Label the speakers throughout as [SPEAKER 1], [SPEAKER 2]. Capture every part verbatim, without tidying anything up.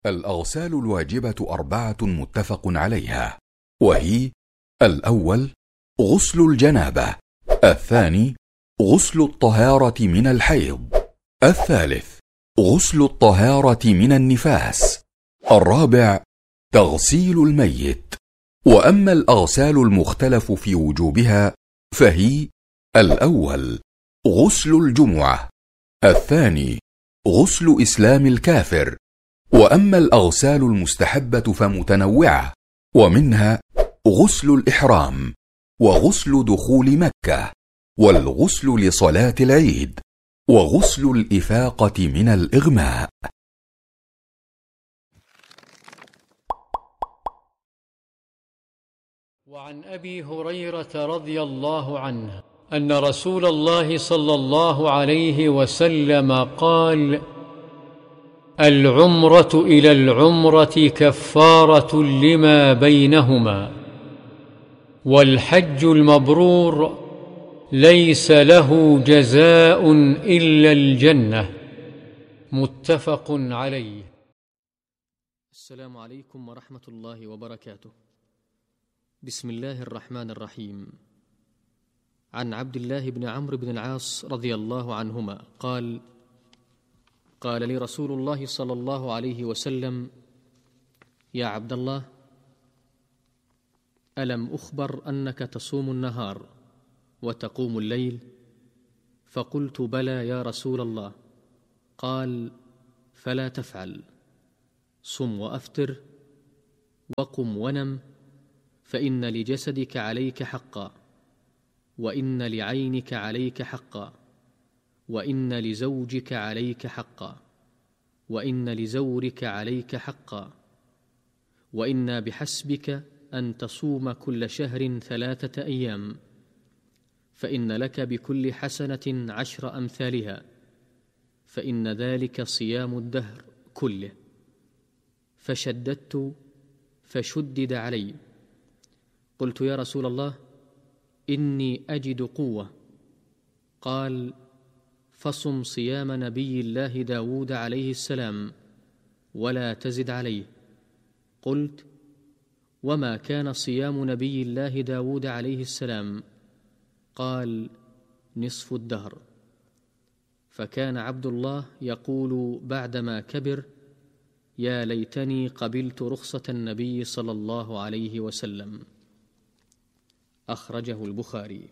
[SPEAKER 1] الأغسال الواجبة أربعة متفق عليها، وهي: الأول غسل الجنابة، الثاني غسل الطهارة من الحيض، الثالث غسل الطهارة من النفاس، الرابع تغسيل الميت. وأما الأغسال المختلف في وجوبها فهي: الأول غسل الجمعة، الثاني غسل إسلام الكافر. وأما الأغسال المستحبة فمتنوعة، ومنها غسل الإحرام، وغسل دخول مكة، والغسل لصلاة العيد، وغسل الإفاقة من الإغماء.
[SPEAKER 2] وعن أبي هريرة رضي الله عنه أن رسول الله صلى الله عليه وسلم قال: العمرة إلى العمرة كفارة لما بينهما، والحج المبرور ليس له جزاء إلا الجنة. متفق عليه.
[SPEAKER 3] السلام عليكم ورحمة الله وبركاته. بسم الله الرحمن الرحيم. عن عبد الله بن عمرو بن العاص رضي الله عنهما قال: قال لي رسول الله صلى الله عليه وسلم: يا عبد الله، ألم أخبر أنك تصوم النهار وتقوم الليل؟ فقلت: بلى يا رسول الله. قال: فلا تفعل، صم وأفطر، وقم ونم، فإن لجسدك عليك حقا، وإن لعينك عليك حقا، وإن لزوجك عليك حقا، وإن لزورك عليك حقا، وإن بحسبك أن تصوم كل شهر ثلاثة أيام، فإن لك بكل حسنة عشر أمثالها، فإن ذلك صيام الدهر كله. فشددت فشدد علي. قلت: يا رسول الله، إني أجد قوة. قال: فصم صيام نبي الله داود عليه السلام ولا تزد عليه. قلت: وما كان صيام نبي الله داود عليه السلام؟ قال: نصف الدهر. فكان عبد الله يقول بعدما كبر: يا ليتني قبلت رخصة النبي صلى الله عليه وسلم. أخرجه البخاري.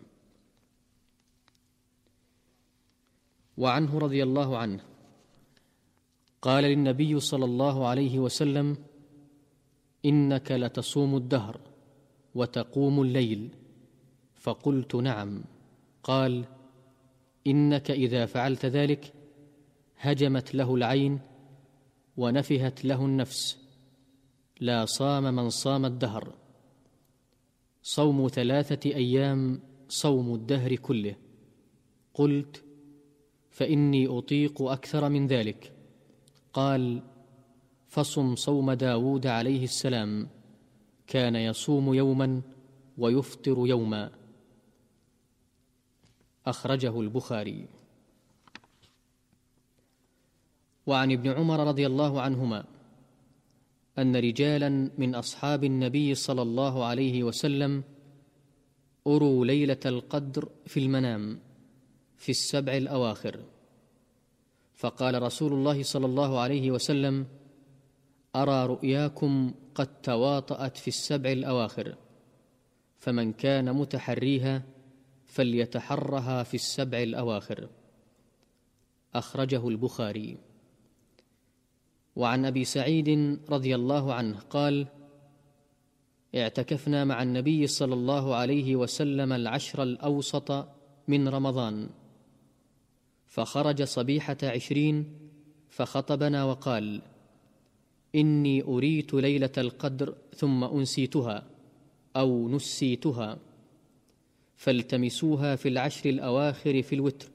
[SPEAKER 3] وعنه رضي الله عنه قال للنبي صلى الله عليه وسلم: إنك لتصوم الدهر وتقوم الليل. فقلت: نعم. قال: إنك إذا فعلت ذلك هجمت له العين ونفهت له النفس. لا صام من صام الدهر. صوم ثلاثة أيام صوم الدهر كله. قلت: فإني أطيق أكثر من ذلك. قال: فصم صوم داود عليه السلام، كان يصوم يوما ويفطر يوما. أخرجه البخاري. وعن ابن عمر رضي الله عنهما أن رجالا من أصحاب النبي صلى الله عليه وسلم أروا ليلة القدر في المنام في السبع الأواخر، فقال رسول الله صلى الله عليه وسلم: أرى رؤياكم قد تواطأت في السبع الأواخر، فمن كان متحريها فليتحرها في السبع الأواخر. أخرجه البخاري. وعن أبي سعيد رضي الله عنه قال: اعتكفنا مع النبي صلى الله عليه وسلم العشر الأوسط من رمضان، فخرج صبيحة عشرين فخطبنا وقال: إني أريت ليلة القدر ثم أنسيتها أو نسيتها، فالتمسوها في العشر الأواخر في الوتر،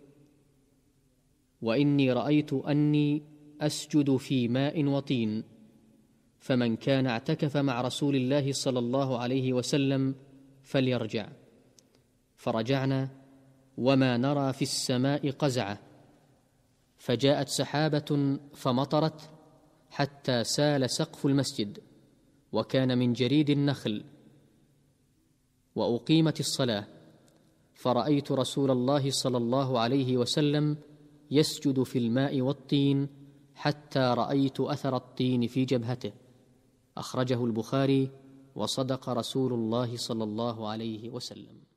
[SPEAKER 3] وإني رأيت أني أسجد في ماء وطين، فمن كان اعتكف مع رسول الله صلى الله عليه وسلم فليرجع. فرجعنا وما نرى في السماء قزعة، فجاءت سحابة فمطرت، حتى سال سقف المسجد، وكان من جريد النخل. وأقيمت الصلاة، فرأيت رسول الله صلى الله عليه وسلم يسجد في الماء والطين حتى رأيت أثر الطين في جبهته. أخرجه البخاري، وصدق رسول الله صلى الله عليه وسلم.